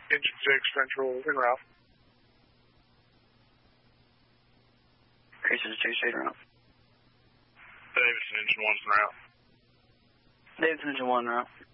Engine 6, Central, en route. Increases 2 straight route. Davidson, Engine 1's en route. Davidson, Engine 1 route.